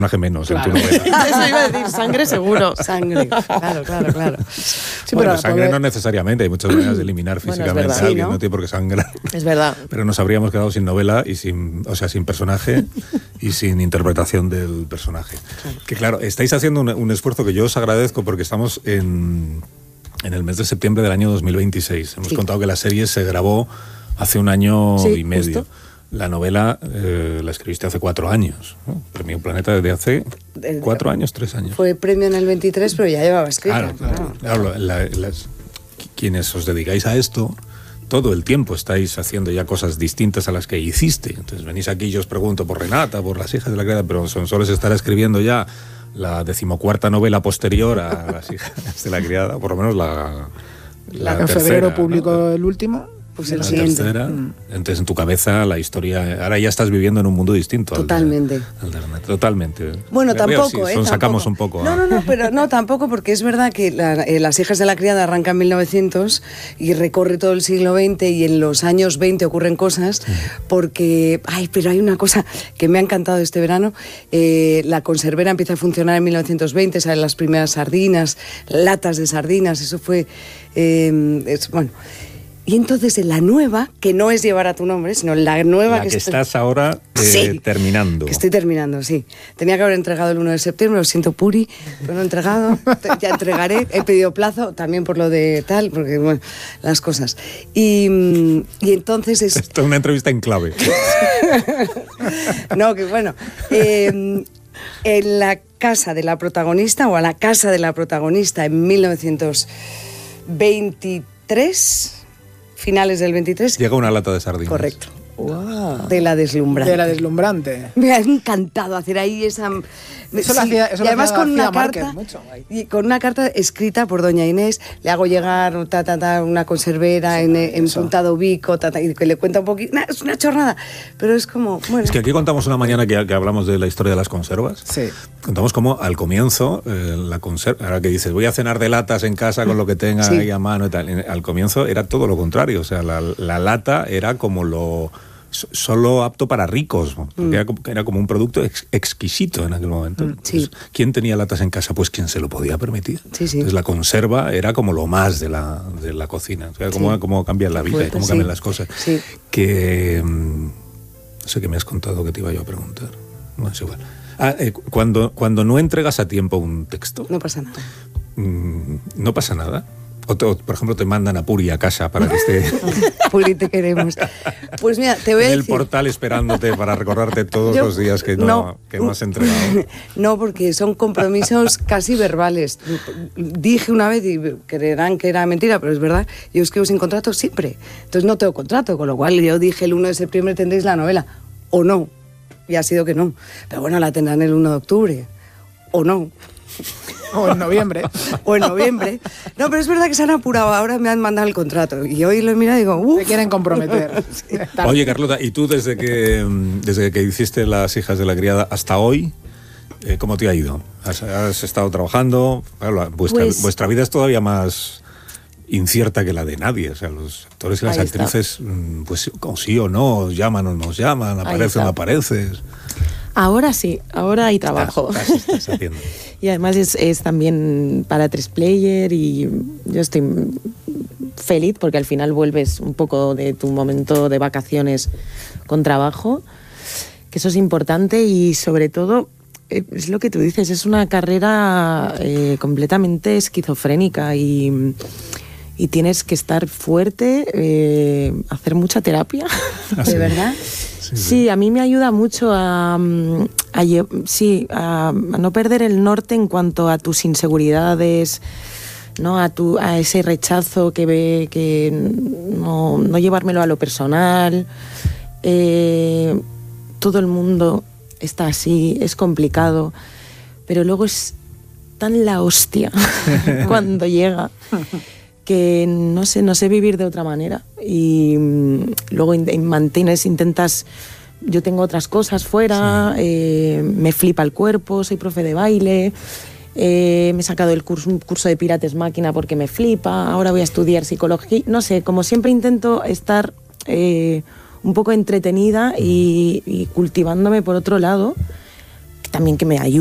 menos claro. en tu novela. Eso iba a decir, sangre seguro. Sangre, claro. Sí, bueno, sangre no necesariamente, hay muchas maneras de eliminar físicamente verdad, a alguien, ¿no? no tiene por qué sangrar. Es verdad. Pero nos habríamos quedado sin novela y sin personaje y sin interpretación del personaje. Claro. Que claro, estáis haciendo un esfuerzo que yo os agradezco porque estamos en el mes de septiembre del año 2026. Hemos contado que la serie se grabó hace un año y medio. Justo. La novela la escribiste hace 4 años, ¿no? Premio Planeta desde hace 4 años, 3 años. Fue premio en el 23, pero ya llevaba escrita. Claro, quienes os dedicáis a esto, todo el tiempo estáis haciendo ya cosas distintas a las que hiciste. Entonces venís aquí y yo os pregunto por Renata, por Las hijas de la criada, pero Sonsoles estará escribiendo ya la 14ª novela posterior a Las hijas de la criada, por lo menos la en tercera, febrero publicó, ¿no? el último. Pues el la siguiente. Tercera. Entonces en tu cabeza la historia, ahora ya estás viviendo en un mundo distinto. Totalmente. Totalmente. Bueno, tampoco, sacamos un poco. Pero no, tampoco, porque es verdad que Las hijas de la criada arranca en 1900 y recorre todo el siglo XX y en los años 20 ocurren cosas porque, pero hay una cosa que me ha encantado este verano, la conservera empieza a funcionar en 1920, salen las primeras sardinas, latas de sardinas, eso fue, bueno. Y entonces en la nueva, que no es Llevar a tu nombre, sino la nueva la que estás ahora terminando. Que estoy terminando, sí. Tenía que haber entregado el 1 de septiembre, lo siento, Puri, pero no he entregado, ya entregaré, he pedido plazo también por lo de tal, porque bueno, las cosas. Y entonces es... Esto es una entrevista en clave. No, que bueno, en la casa de la protagonista, o a la casa de la protagonista en 1923... finales del 23. Llega una lata de sardinas. Correcto. Wow. De la deslumbrante. De la deslumbrante. Me ha encantado hacer ahí esa... Eso lo hacía, y además con una carta, y con una carta escrita por doña Inés, le hago llegar una conservera en Puntado Vico, y que le cuenta un poquito, es una chorrada, pero es como, bueno. Es que aquí contamos una mañana que hablamos de la historia de las conservas. Sí. Contamos cómo al comienzo, la conserva, ahora que dices, voy a cenar de latas en casa con lo que tenga ahí a mano y tal, al comienzo era todo lo contrario, o sea, la lata era como solo apto para ricos, porque era como un producto exquisito en aquel momento. Entonces, ¿quién tenía latas en casa? Pues quien se lo podía permitir. Sí. Entonces la conserva era como lo más de la cocina. O sea, cómo cambia la vida y cómo cambian las cosas. Sí. Que no sé qué me has contado que te iba yo a preguntar. No es igual. Cuando no entregas a tiempo un texto... No pasa nada. ¿No pasa nada? O por ejemplo, te mandan a Puri a casa para que esté... Puri, te queremos. Pues mira, te voy a en decir... el portal esperándote para recordarte todos los días que no has entregado. No, porque son compromisos casi verbales. Dije una vez, y creerán que era mentira, pero es verdad, yo escribo sin contrato siempre. Entonces no tengo contrato, con lo cual yo dije el 1 de septiembre tendréis la novela. O no. Y ha sido que no. Pero bueno, la tendrán el 1 de octubre. O no. O en noviembre. O en noviembre. No, pero es verdad que se han apurado. Ahora me han mandado el contrato. Y hoy lo he mirado y digo, Se quieren comprometer. Sí. Oye, Carlota, ¿y tú desde que hiciste Las hijas de la criada hasta hoy, cómo te ha ido? ¿Has estado trabajando? Claro, vuestra vida es todavía más incierta que la de nadie. O sea, los actores y las actrices, pues sí o no, llaman o nos llaman, apareces o no apareces. Ahora sí, ahora hay trabajo. Estás haciendo. Y además es también para 3 player y yo estoy feliz porque al final vuelves un poco de tu momento de vacaciones con trabajo, que eso es importante y sobre todo es lo que tú dices, es una carrera completamente esquizofrénica y tienes que estar fuerte, hacer mucha terapia. ¿De verdad? Sí, a mí me ayuda mucho a no perder el norte en cuanto a tus inseguridades, ¿no? A ese rechazo que no llevármelo a lo personal. Todo el mundo está así, es complicado, pero luego es tan la hostia cuando llega que no sé vivir de otra manera y luego intentas, yo tengo otras cosas fuera, me flipa el cuerpo, soy profe de baile, me he sacado un curso de Pilates máquina porque me flipa, ahora voy a estudiar psicología, no sé, como siempre intento estar un poco entretenida y cultivándome por otro lado también que me ayude